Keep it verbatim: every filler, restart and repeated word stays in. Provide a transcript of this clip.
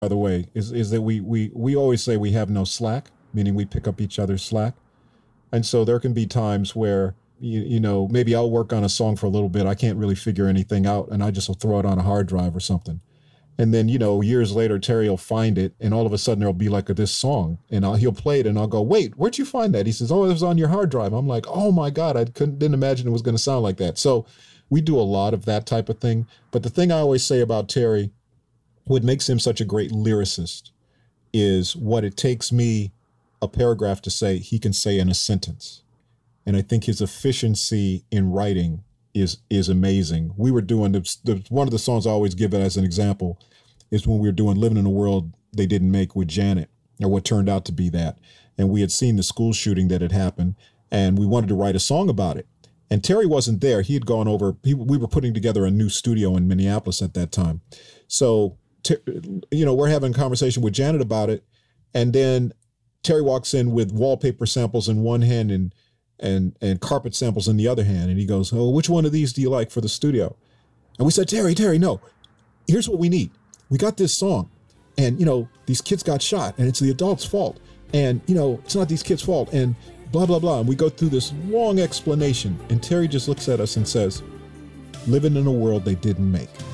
by the way, is is that we we we always say we have no slack, meaning we pick up each other's slack. And so there can be times where you, you know maybe I'll work on a song for a little bit. I can't really figure anything out, and I just will throw it on a hard drive or something. And then you know years later, Terry will find it, and all of a sudden there'll be like a, this song, and I'll, he'll play it, and I'll go, "Wait, where'd you find that?" He says, "Oh, it was on your hard drive." I'm like, "Oh my God, I couldn't didn't imagine it was going to sound like that." So we do a lot of that type of thing. But the thing I always say about Terry, what makes him such a great lyricist, is what it takes me a paragraph to say, he can say in a sentence. And I think his efficiency in writing is is amazing. We were doing the, the one of the songs I always give it as an example is when we were doing Living in a World They Didn't Make with Janet, or what turned out to be that. And we had seen the school shooting that had happened, and we wanted to write a song about it. And Terry wasn't there. He had gone over, he, we were putting together a new studio in Minneapolis at that time. So, you know, we're having a conversation with Janet about it. And then Terry walks in with wallpaper samples in one hand and and and carpet samples in the other hand. And he goes, "Oh, which one of these do you like for the studio?" And we said, Terry, Terry, no, here's what we need. We got this song, and, you know, these kids got shot, and it's the adults' fault. And, you know, it's not these kids' fault, and blah, blah, blah. And we go through this long explanation, and Terry just looks at us and says, "Living in a world they didn't make."